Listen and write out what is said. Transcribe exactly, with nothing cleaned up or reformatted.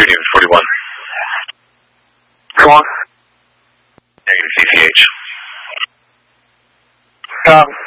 Unit forty-one. Come on. Negative C C H. Um,